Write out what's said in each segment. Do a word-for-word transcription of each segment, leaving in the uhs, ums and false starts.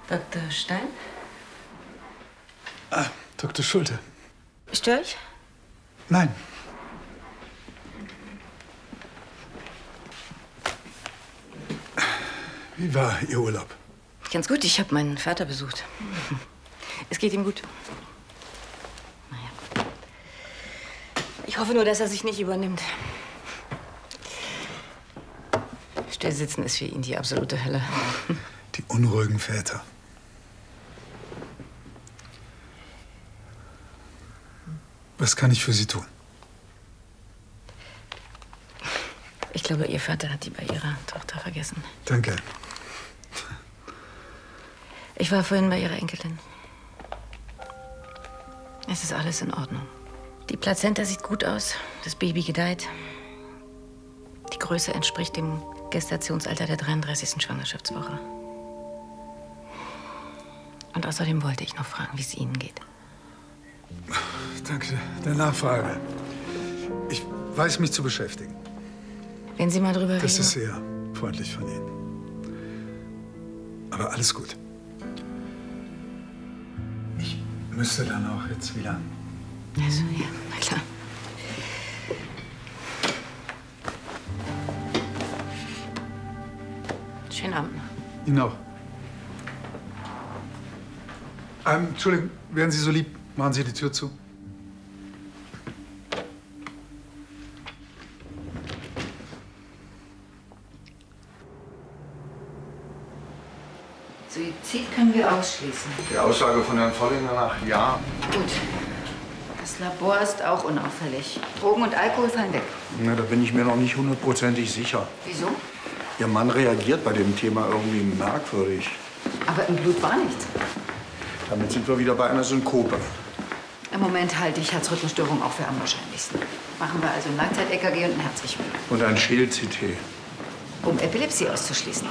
Doktor Stein? Ah, Doktor Schulte. Störe ich? Nein. Wie war Ihr Urlaub? Ganz gut, ich habe meinen Vater besucht. Es geht ihm gut. Naja. Ich hoffe nur, dass er sich nicht übernimmt. Stillsitzen ist für ihn die absolute Hölle. Die unruhigen Väter. Was kann ich für Sie tun? Ich glaube, Ihr Vater hat die bei Ihrer Tochter vergessen. Danke. Ich war vorhin bei Ihrer Enkelin. Es ist alles in Ordnung. Die Plazenta sieht gut aus, das Baby gedeiht. Die Größe entspricht dem Gestationsalter der dreiunddreißigsten Schwangerschaftswoche. Und außerdem wollte ich noch fragen, wie es Ihnen geht. Danke der Nachfrage. Ich weiß mich zu beschäftigen. Wenn Sie mal drüber reden. Das ist sehr freundlich von Ihnen. Aber alles gut. Ich müsste dann auch jetzt wieder. Also, ja, na klar. Schönen Abend. Ihnen auch. Ähm, Entschuldigung, wären Sie so lieb, machen Sie die Tür zu. Suizid können wir ausschließen. Die Aussage von Herrn Vollinger nach ja. Gut. Das Labor ist auch unauffällig. Drogen und Alkohol fallen weg. Na, da bin ich mir noch nicht hundertprozentig sicher. Wieso? Ihr Mann reagiert bei dem Thema irgendwie merkwürdig. Aber im Blut war nichts. Damit sind wir wieder bei einer Synkope. Im Moment halte ich Herzrhythmusstörung auch für am wahrscheinlichsten. Machen wir also ein Langzeit-E K G und ein Herzrichtwert. Und ein Schädel-C T. Um Epilepsie auszuschließen.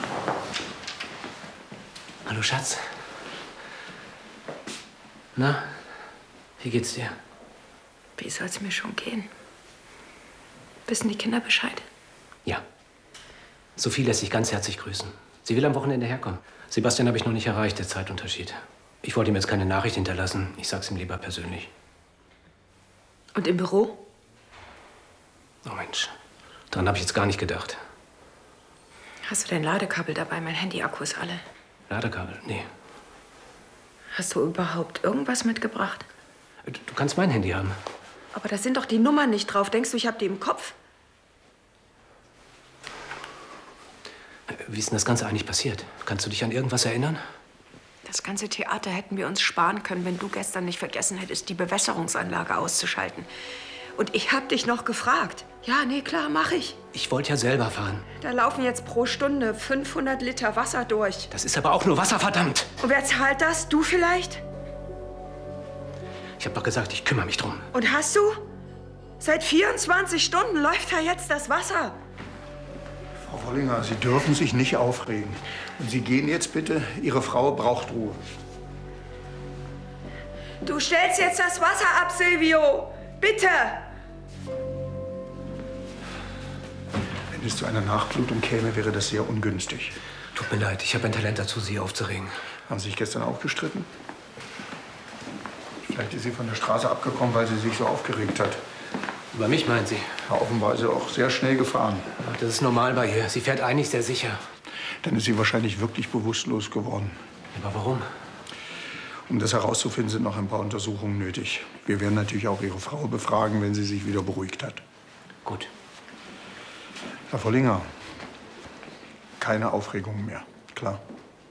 Hallo, Schatz. Na, wie geht's dir? Wie soll's mir schon gehen? Wissen die Kinder Bescheid? Ja. Sophie lässt sich ganz herzlich grüßen. Sie will am Wochenende herkommen. Sebastian habe ich noch nicht erreicht, der Zeitunterschied. Ich wollte ihm jetzt keine Nachricht hinterlassen. Ich sag's ihm lieber persönlich. Und im Büro? Oh Mensch, daran habe ich jetzt gar nicht gedacht. Hast du dein Ladekabel dabei? Mein Handy-Akku ist alle. Ladekabel? Nee. Hast du überhaupt irgendwas mitgebracht? Du, du kannst mein Handy haben. Aber da sind doch die Nummern nicht drauf. Denkst du, ich hab die im Kopf? Wie ist denn das Ganze eigentlich passiert? Kannst du dich an irgendwas erinnern? Das ganze Theater hätten wir uns sparen können, wenn du gestern nicht vergessen hättest, die Bewässerungsanlage auszuschalten. Und ich hab dich noch gefragt. Ja, nee, klar, mach ich. Ich wollte ja selber fahren. Da laufen jetzt pro Stunde fünfhundert Liter Wasser durch. Das ist aber auch nur Wasser, verdammt! Und wer zahlt das? Du vielleicht? Ich hab doch gesagt, ich kümmere mich drum. Und hast du? Seit vierundzwanzig Stunden läuft da jetzt das Wasser. Frau Vollinger, Sie dürfen sich nicht aufregen. Und Sie gehen jetzt bitte. Ihre Frau braucht Ruhe. Du stellst jetzt das Wasser ab, Silvio. Bitte. Wenn es zu einer Nachblutung käme, wäre das sehr ungünstig. Tut mir leid, ich habe ein Talent dazu, Sie aufzuregen. Haben Sie sich gestern auch gestritten? Vielleicht ist sie von der Straße abgekommen, weil sie sich so aufgeregt hat. Über mich, meinen Sie? Ja, offenbar ist sie auch sehr schnell gefahren. Das ist normal bei ihr. Sie fährt eigentlich sehr sicher. Dann ist sie wahrscheinlich wirklich bewusstlos geworden. Aber warum? Um das herauszufinden, sind noch ein paar Untersuchungen nötig. Wir werden natürlich auch Ihre Frau befragen, wenn sie sich wieder beruhigt hat. Gut. Herr Vollinger, keine Aufregung mehr. Klar.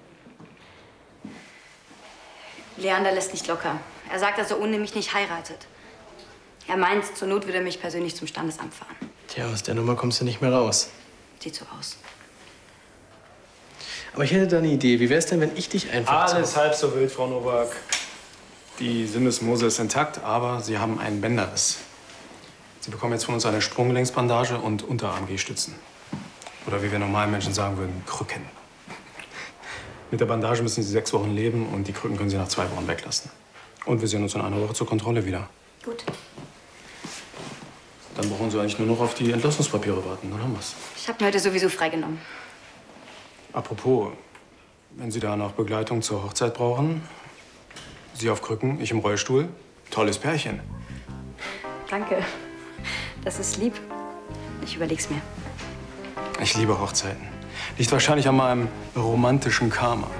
Leander lässt nicht locker. Er sagt, dass er ohne mich nicht heiratet. Er meint, zur Not würde er mich persönlich zum Standesamt fahren. Tja, aus der Nummer kommst du nicht mehr raus. Sieht so aus. Aber ich hätte da eine Idee. Wie wär's denn, wenn ich dich einfach... Alles halb so wild, Frau Nowak. Die Sinnesmose ist intakt, aber Sie haben einen Bänderriss. Sie bekommen jetzt von uns eine Sprunggelenksbandage und Unterarm-G-Stützen. Oder wie wir normalen Menschen sagen würden, Krücken. Mit der Bandage müssen Sie sechs Wochen leben und die Krücken können Sie nach zwei Wochen weglassen. Und wir sehen uns in einer Woche zur Kontrolle wieder. Gut. Dann brauchen Sie eigentlich nur noch auf die Entlassungspapiere warten. Dann haben wir's. Ich habe mir heute sowieso freigenommen. Apropos, Wenn Sie da noch Begleitung zur Hochzeit brauchen, Sie auf Krücken, ich im Rollstuhl, tolles Pärchen. Danke. Das ist lieb. Ich überleg's mir. Ich liebe Hochzeiten. Liegt wahrscheinlich an meinem romantischen Karma.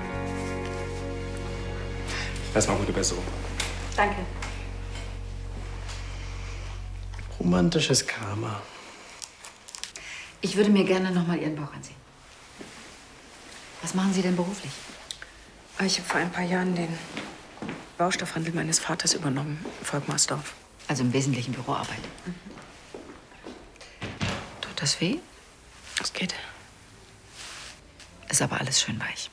Erstmal gute Besserung. Danke. Romantisches Karma. Ich würde mir gerne noch mal Ihren Bauch ansehen. Was machen Sie denn beruflich? Ich habe vor ein paar Jahren den Baustoffhandel meines Vaters übernommen, in Volkmarsdorf. Also im Wesentlichen Büroarbeit. Mhm. Tut das weh? Es geht. Ist aber alles schön weich.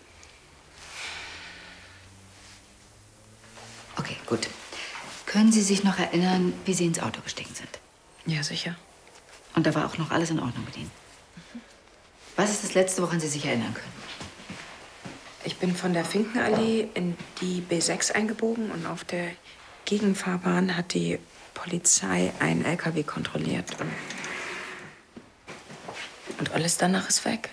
Okay, gut. Können Sie sich noch erinnern, wie Sie ins Auto gestiegen sind? Ja, sicher. Und da war auch noch alles in Ordnung mit Ihnen? Mhm. Was ist das Letzte, woran Sie sich erinnern können? Ich bin von der Finkenallee in die B sechs eingebogen und auf der Gegenfahrbahn hat die Polizei einen L K W kontrolliert. Und, und alles danach ist weg.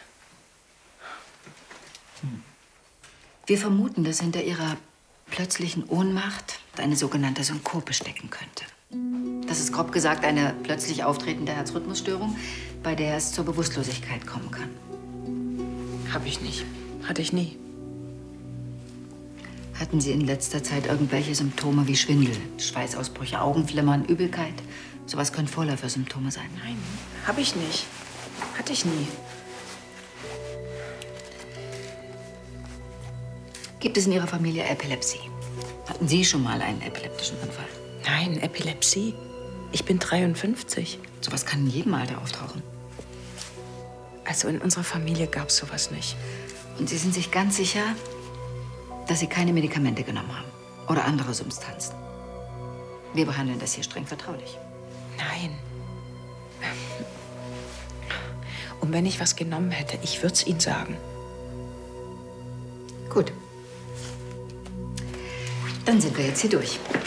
Hm. Wir vermuten, dass hinter Ihrer plötzlichen Ohnmacht eine sogenannte Synkope stecken könnte. Das ist grob gesagt eine plötzlich auftretende Herzrhythmusstörung, bei der es zur Bewusstlosigkeit kommen kann. Hab ich nicht. Hatte ich nie. Hatten Sie in letzter Zeit irgendwelche Symptome wie Schwindel, Schweißausbrüche, Augenflimmern, Übelkeit? Sowas können Vorläufersymptome sein. Nein, hab ich nicht. Hatte ich nie. Gibt es in Ihrer Familie Epilepsie? Hatten Sie schon mal einen epileptischen Anfall? Nein, Epilepsie. Ich bin dreiundfünfzig. Sowas kann in jedem Alter auftauchen. Also in unserer Familie gab's sowas nicht. Und Sie sind sich ganz sicher, dass Sie keine Medikamente genommen haben oder andere Substanzen? Wir behandeln das hier streng vertraulich. Nein. Und wenn ich was genommen hätte, ich würde es Ihnen sagen. Gut. Dann sind wir jetzt hier durch.